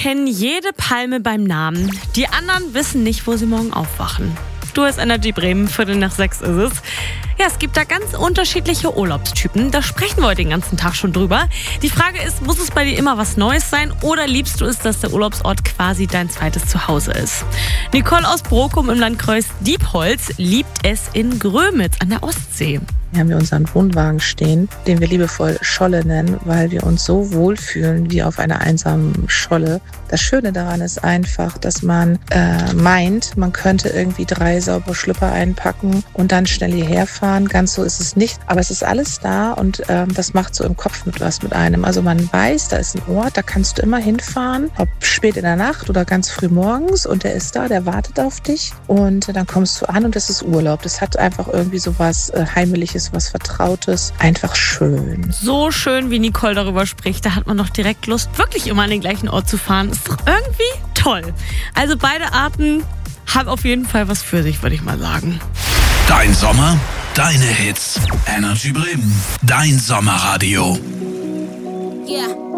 kennen jede Palme beim Namen. Die anderen wissen nicht, wo sie morgen aufwachen. Du hast Energy Bremen, 5:45 ist es. Ja, es gibt da ganz unterschiedliche Urlaubstypen. Da sprechen wir heute den ganzen Tag schon drüber. Die Frage ist, muss es bei dir immer was Neues sein oder liebst du es, dass der Urlaubsort quasi dein zweites Zuhause ist? Nicole aus Brokum im Landkreis Diepholz liebt es in Grömitz an der Ostsee. Wir haben hier unseren Wohnwagen stehen, den wir liebevoll Scholle nennen, weil wir uns so wohlfühlen wie auf einer einsamen Scholle. Das Schöne daran ist einfach, dass man meint, man könnte irgendwie 3 saubere Schlüpper einpacken und dann schnell hierher fahren. Ganz so ist es nicht, aber es ist alles da und das macht so im Kopf mit einem. Also man weiß, da ist ein Ort, da kannst du immer hinfahren, ob spät in der Nacht oder ganz früh morgens und der ist da, der wartet auf dich und dann kommst du an und das ist Urlaub. Das hat einfach irgendwie so was Heimeliges, was Vertrautes, einfach schön. So schön, wie Nicole darüber spricht, da hat man doch direkt Lust, wirklich immer an den gleichen Ort zu fahren. Ist doch irgendwie toll. Also beide Arten haben auf jeden Fall was für sich, würde ich mal sagen. Dein Sommer, deine Hits. Energy Bremen, dein Sommerradio. Yeah.